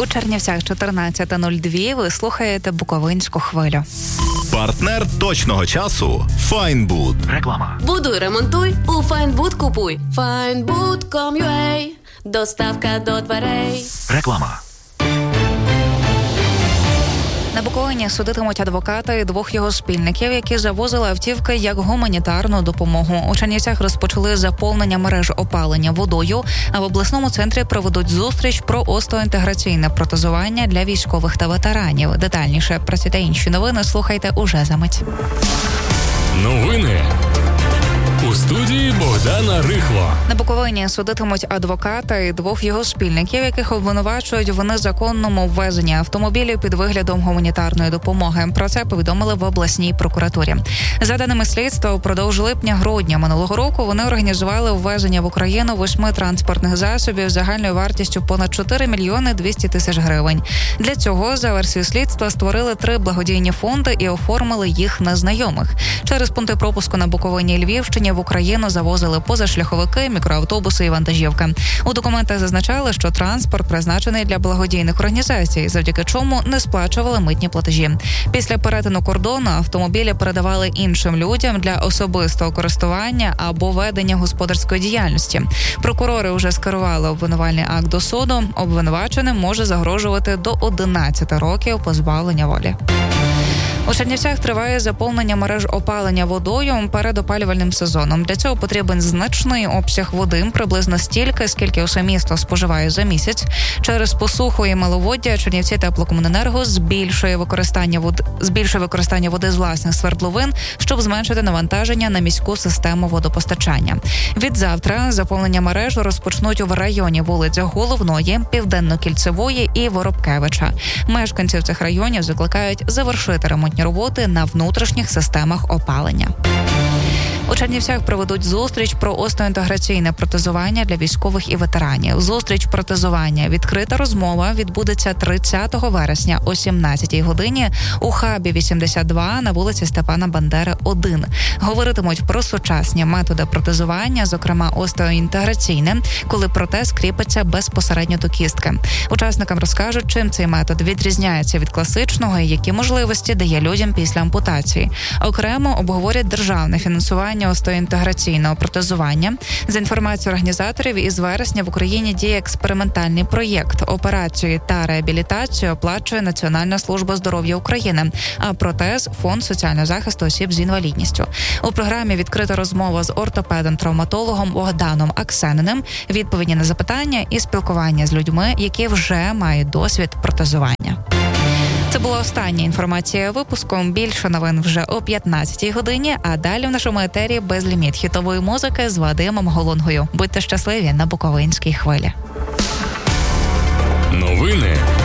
У Чернівцях 14:02. Ви слухаєте Буковинську хвилю. Партнер точного часу – Файнбуд. Реклама. Будуй, ремонтуй, у Файнбуд купуй. Findbood.com.ua. Доставка до дверей. Реклама. На Буковині судитимуть адвоката і двох його спільників, які завозили автівки як гуманітарну допомогу. У Чернівцях розпочали заповнення мереж опалення водою, а в обласному центрі проведуть зустріч про остеоінтеграційне протезування для військових та ветеранів. Детальніше про ці та інші новини слухайте уже за мить. Новини. У студії Богдана Рихло. На Буковині судитимуть адвоката і двох його спільників, яких обвинувачують в незаконному ввезенні автомобілів під виглядом гуманітарної допомоги. Про це повідомили в обласній прокуратурі. За даними слідства, упродовж липня-грудня минулого року вони організували ввезення в Україну 8 транспортних засобів загальною вартістю понад 4 мільйони 200 тисяч гривень. Для цього, за версією слідства, створили 3 благодійні фонди і оформили їх на знайомих. Через пункти пропуску на Буковині і Львівщині в Україну завозили позашляховики, мікроавтобуси і вантажівки. У документах зазначали, що транспорт призначений для благодійних організацій, завдяки чому не сплачували митні платежі. Після перетину кордону автомобілі передавали іншим людям для особистого користування або ведення господарської діяльності. Прокурори вже скерували обвинувальний акт до суду. Обвинуваченим може загрожувати до 11 років позбавлення волі. У Чернівцях триває заповнення мереж опалення водою перед опалювальним сезоном. Для цього потрібен значний обсяг води, приблизно стільки, скільки усе місто споживає за місяць. Через посуху і маловоддя Чернівці теплокомуненерго збільшує використання води з власних свердловин, щоб зменшити навантаження на міську систему водопостачання. Від завтра заповнення мереж розпочнуть в районі вулиць Головної, Південно-Кільцевої і Воробкевича. Мешканців цих районів закликають завершити ремонтні роботи на внутрішніх системах опалення. У Чернівцях проведуть зустріч про остеоінтеграційне протезування для військових і ветеранів. Зустріч протезування «Відкрита розмова» відбудеться 30 вересня о 17-й годині у хабі 82 на вулиці Степана Бандери, 1. Говоритимуть про сучасні методи протезування, зокрема остеоінтеграційне, коли протез кріпиться безпосередньо до кістки. Учасникам розкажуть, чим цей метод відрізняється від класичного і які можливості дає людям після ампутації. Окремо обговорять державне фінансування остеоінтеграційного протезування. За інформацією організаторів, із вересня в Україні діє експериментальний проєкт. Операцію та реабілітацію оплачує Національна служба здоров'я України, а протез – Фонд соціального захисту осіб з інвалідністю. У програмі «Відкрита розмова» з ортопедом-травматологом Богданом Аксениним, відповіді на запитання і спілкування з людьми, які вже мають досвід протезування. Це була остання інформація випуску. Більше новин вже о 15-й годині, а далі в нашому етері безліміт хітової музики з Вадимом Голунгою. Будьте щасливі на Буковинській хвилі. Новини